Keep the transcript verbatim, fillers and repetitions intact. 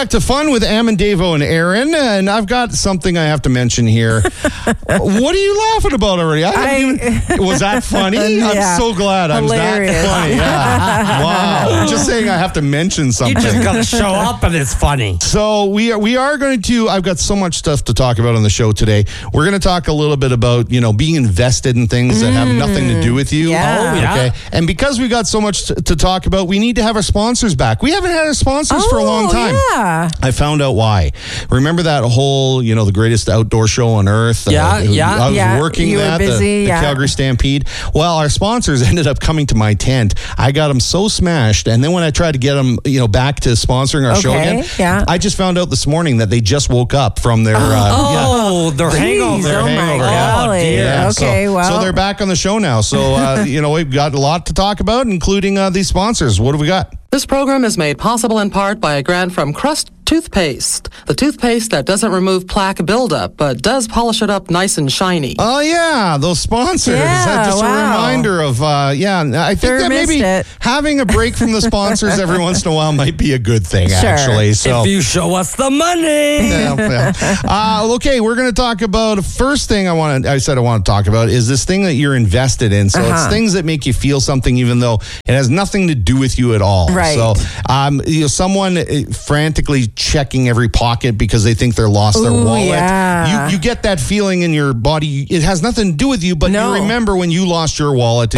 back to Fun with Amendevo and Aaron, and I've got something I have to mention here. What are you laughing about already? I, I even, was that funny? Yeah. I'm so glad Hilarious. I'm that funny. Yeah. Wow. Just saying I have to mention You something. just gotta show up and it's funny. So we are we are going to. I've got so much stuff to talk about on the show today. We're going to talk a little bit about you know being invested in things that have nothing to do with you. Yeah. Oh, yeah. Okay. And because we got so much to, to talk about, we need to have our sponsors back. We haven't had our sponsors for a long Oh, time. Yeah. I found out why. Remember that whole, you know, the greatest outdoor show on earth? Yeah, yeah. I was Yeah, working you were that, busy, the, the yeah. Calgary Stampede. Well, our sponsors ended up coming to my tent. I got them so smashed. And then when I tried to get them, you know, back to sponsoring our show Okay, again, yeah. I just found out this morning that they just woke up from their, uh, Oh, their Jeez, hangover. Their oh hangover, my yeah. golly. yeah. Okay, so, well. So they're back on the show now. So, uh, you know, we've got a lot to talk about, including uh, these sponsors. What have we got? This program is made possible in part by a grant from Crust Toothpaste, the toothpaste that doesn't remove plaque buildup, but does polish it up nice and shiny. Oh, yeah, those sponsors. Yeah, Uh, just wow. a reminder of, uh, yeah, I think Sure that maybe missed it. having a break from the sponsors every once in a while might be a good thing, Sure. actually. So. If you show us the money. Yeah, yeah. Uh, okay, we're going to talk about the first thing I want. I said I want to talk about is this thing that you're invested in. So Uh-huh. it's things that make you feel something, even though it has nothing to do with you at all. Right. So, um, you know, someone uh, frantically checking every pocket because they think they're lost their Ooh, wallet. yeah. You you get that feeling in your body. It has nothing to do with you, but No. you remember when you lost your wallet.